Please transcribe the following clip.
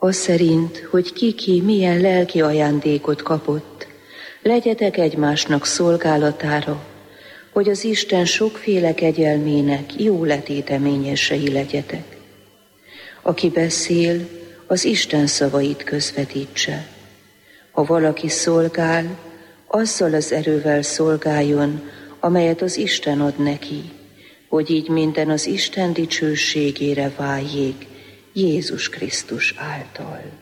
Az szerint, hogy ki milyen lelki ajándékot kapott, legyetek egymásnak szolgálatára, hogy az Isten sokféle kegyelmének jó letéteményesei legyetek. Aki beszél, az Isten szavait közvetítse. Ha valaki szolgál, azzal az erővel szolgáljon, amelyet az Isten ad neki, hogy így minden az Isten dicsőségére váljék Jézus Krisztus által.